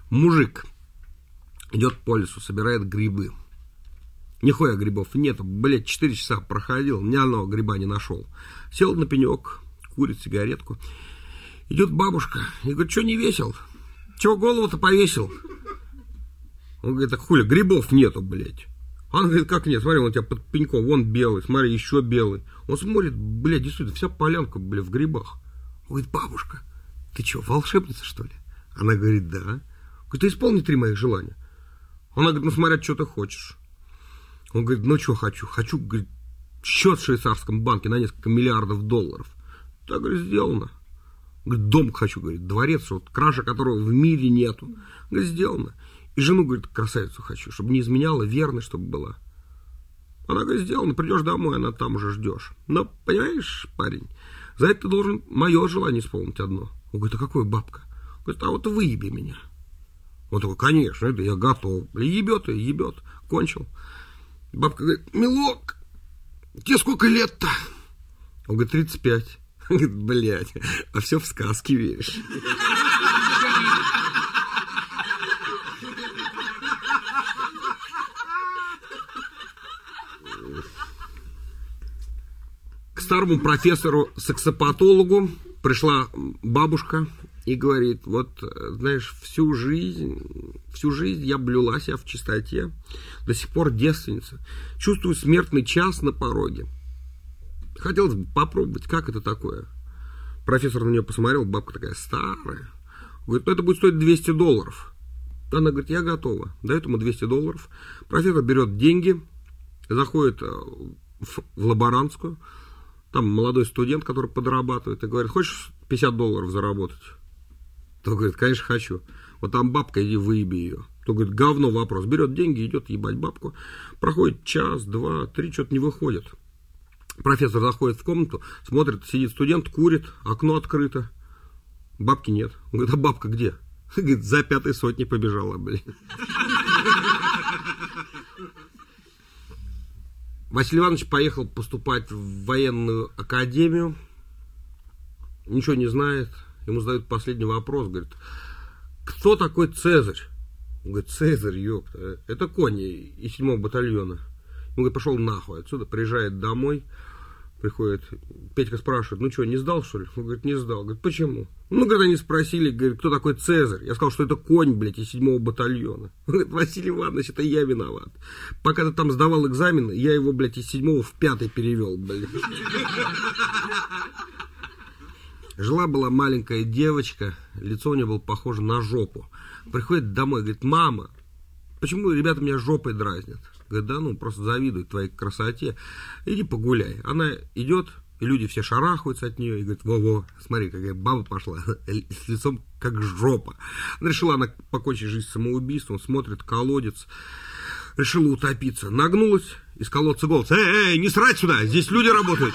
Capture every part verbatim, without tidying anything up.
Мужик идет по лесу, собирает грибы. Нихуя грибов нету, блядь, четыре часа проходил, ни одного гриба не нашел. Сел на пенек, курит сигаретку. Идет бабушка и говорит, что не весел? Чего голову-то повесил? Он говорит, так хули, грибов нету, блядь. Он говорит, как нет, смотри, он у тебя под пеньком, вон белый, смотри, еще белый. Он смотрит, блядь, действительно, вся полянка, блядь, в грибах. Он говорит, бабушка, ты что, волшебница, что ли? Она говорит, да. Говорит, ты исполни три моих желания. Она говорит, ну смотря, что ты хочешь. Он говорит, ну что хочу? Хочу, говорит, счет в швейцарском банке на несколько миллиардов долларов. Так, говорит, сделано. Говорит, дом хочу, говорит, дворец, вот, краше которого в мире нету. Говорит, сделано. И жену, говорит, красавицу хочу, чтобы не изменяла, верной, чтобы была. Она, говорит, сделано, придешь домой, она там уже ждешь. Но, понимаешь, парень, за это ты должен мое желание исполнить одно. Он говорит, а какое, бабка? Говорит, а вот выеби меня. Он такой, конечно, это я готов. Ебет и ебет. Кончил. Бабка говорит, милок, тебе сколько лет-то? Он говорит, тридцать пять. Он говорит, блядь, а все в сказки веришь. К старому профессору-саксопатологу пришла бабушка и говорит, вот, знаешь, всю жизнь, всю жизнь я блюла себя в чистоте, до сих пор девственница, чувствую смертный час на пороге. Хотелось бы попробовать, как это такое. Профессор на нее посмотрел, бабка такая старая. Говорит, ну это будет стоить двести долларов. Она говорит, я готова. Дает ему двести долларов. Профессор берет деньги, заходит в лаборантскую. Там молодой студент, который подрабатывает, и говорит, хочешь пятьдесят долларов заработать? То говорит, конечно, хочу. Вот там бабка, иди выеби ее. То говорит, говно вопрос. Берет деньги, идет ебать бабку. Проходит час, два, три, что-то не выходит. Профессор заходит в комнату, смотрит, сидит студент, курит, окно открыто. Бабки нет. Он говорит, а бабка где? Говорит, за пятой сотни побежала, блин. Василий Иванович поехал поступать в военную академию. Ничего не знает. Ему задают последний вопрос. Говорит, кто такой Цезарь? Он говорит, Цезарь, ёпта, это конь из седьмого батальона. Он говорит, пошел нахуй отсюда, приезжает домой, приходит, Петька спрашивает, ну что, не сдал, что ли? Он говорит, не сдал. Говорит, почему? Ну, когда они спросили, говорит, кто такой Цезарь? Я сказал, что это конь, блядь, из седьмого батальона. Он говорит, Василий Иванович, это я виноват. Пока ты там сдавал экзамен, я его, блядь, из седьмого в пятый перевел, блядь. Жила-была маленькая девочка, лицо у нее было похоже на жопу. Приходит домой, говорит, мама, почему ребята меня жопой дразнят? Говорит, да ну, просто завидуют твоей красоте. Иди погуляй. Она идет, и люди все шарахаются от нее, и говорят, во-во, смотри, какая баба пошла, с лицом как жопа. Она решила, она покончить жизнь самоубийством, смотрит, колодец, решила утопиться. Нагнулась, из колодца голос, эй, эй, не срать сюда, здесь люди работают.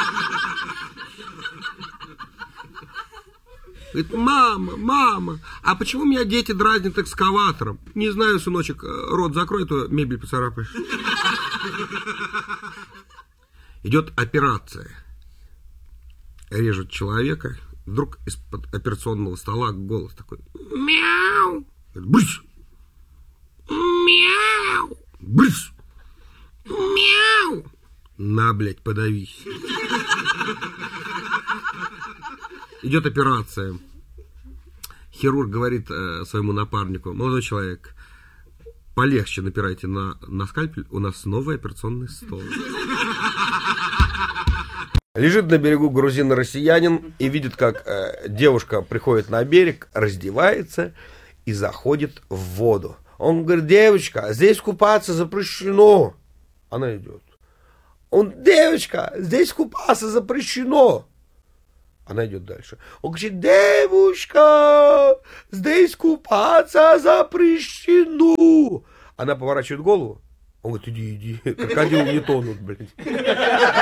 Говорит, мама, мама, а почему меня дети дразнят экскаватором? Не знаю, сыночек, рот закрой, то мебель поцарапаешь. Идет операция. Режут человека. Вдруг из-под операционного стола голос такой. Мяу. Брысь. Мяу. Брысь. Мяу. На, блядь, подавись. Идет операция. Хирург говорит э, своему напарнику, молодой человек, полегче напирайте на, на скальпель, у нас новый операционный стол. Лежит на берегу грузин-россиянин и видит, как э, девушка приходит на берег, раздевается и заходит в воду. Он говорит, девочка, здесь купаться запрещено. Она идет. Он, девочка, здесь купаться запрещено. Она идет дальше. Он кричит, девушка, здесь купаться запрещено. Она поворачивает голову. Он говорит, иди, иди, крокодилы не тонут, блядь.